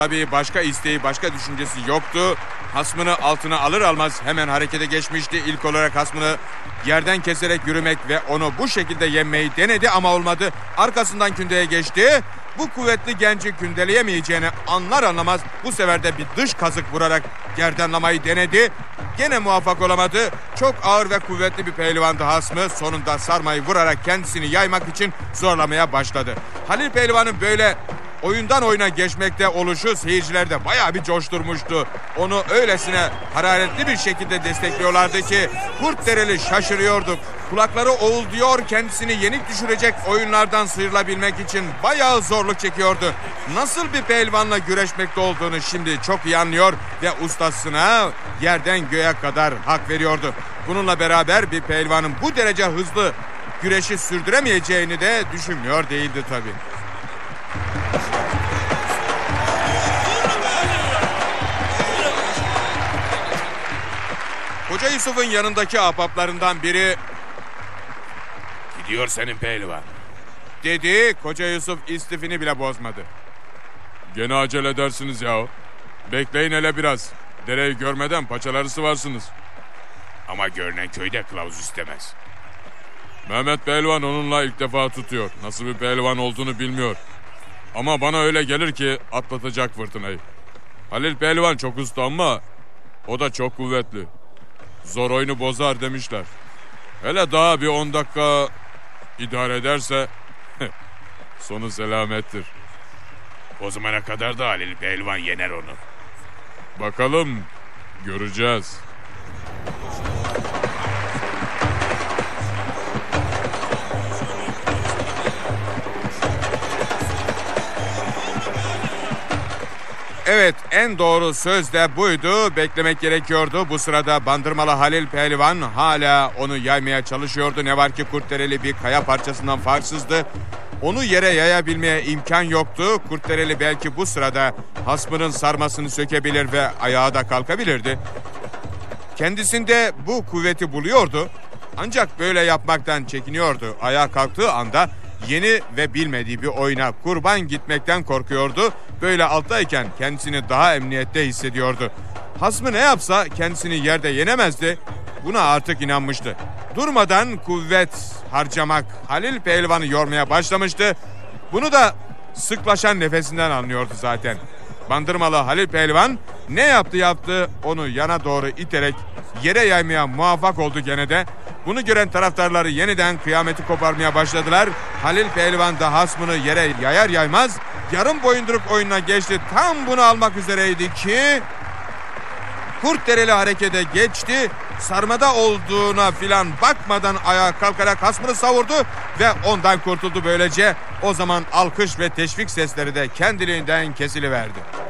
Tabii başka isteği, başka düşüncesi yoktu. Hasmını altına alır almaz hemen harekete geçmişti. İlk olarak hasmını yerden keserek yürümek ve onu bu şekilde yenmeyi denedi ama olmadı. Arkasından kündeye geçti. Bu kuvvetli genci kündeleyemeyeceğini anlar anlamaz bu sefer de bir dış kazık vurarak gerdanlamayı denedi. Gene muvaffak olamadı. Çok ağır ve kuvvetli bir pehlivandı hasmı. Sonunda sarmayı vurarak kendisini yaymak için zorlamaya başladı. Halil Pehlivan'ın böyle oyundan oyuna geçmekte oluşu seyircilerde bayağı bir coşturmuştu. Onu öylesine hararetli bir şekilde destekliyorlardı ki Kurtdereli şaşırıyordu. Kulakları oğulduyor, kendisini yenik düşürecek oyunlardan sıyrılabilmek için bayağı zorluk çekiyordu. Nasıl bir pehlivanla güreşmekte olduğunu şimdi çok iyi anlıyor ve ustasına yerden göğe kadar hak veriyordu. Bununla beraber bir pehlivanın bu derece hızlı güreşi sürdüremeyeceğini de düşünmüyor değildi tabii. Koca Yusuf'un yanındaki ahbaplarından biri "Gidiyor senin pehlivan." dedi. Koca Yusuf istifini bile bozmadı. Gene acele edersiniz ya. Bekleyin hele biraz. Dereyi görmeden paçaları sıvarsınız. Ama görünen köyde kılavuz istemez. Mehmet Pehlivan onunla ilk defa tutuyor. Nasıl bir pehlivan olduğunu bilmiyor. Ama bana öyle gelir ki atlatacak fırtınayı. Halil Pehlivan çok usta ama o da çok kuvvetli. Zor oyunu bozar demişler. Hele daha bir 10 dakika idare ederse sonu selamettir. O zamana kadar da Halil Pehlivan yener onu. Bakalım, göreceğiz. Evet, en doğru söz de buydu. Beklemek gerekiyordu. Bu sırada Bandırmalı Halil Pehlivan hala onu yaymaya çalışıyordu. Ne var ki Kurtdereli bir kaya parçasından farksızdı. Onu yere yayabilmeye imkan yoktu. Kurtdereli belki bu sırada hasmının sarmasını sökebilir ve ayağa da kalkabilirdi. Kendisinde bu kuvveti buluyordu. Ancak böyle yapmaktan çekiniyordu. Ayağa kalktığı anda yeni ve bilmediği bir oyuna kurban gitmekten korkuyordu. Böyle alttayken kendisini daha emniyette hissediyordu. Hasmı ne yapsa kendisini yerde yenemezdi. Buna artık inanmıştı. Durmadan kuvvet harcamak Halil Pehlivan'ı yormaya başlamıştı. Bunu da sıklaşan nefesinden anlıyordu zaten. Bandırmalı Halil Pehlivan ne yaptı onu yana doğru iterek yere yaymaya muvaffak oldu gene de. Bunu gören taraftarları yeniden kıyameti koparmaya başladılar. Halil Pehlivan da hasmını yere yayar yaymaz yarım boyunduruk oyununa geçti. Tam bunu almak üzereydi ki Kurtdereli harekete geçti. Sarmada olduğuna filan bakmadan ayağa kalkarak hasmını savurdu ve ondan kurtuldu böylece. O zaman alkış ve teşvik sesleri de kendiliğinden kesiliverdi.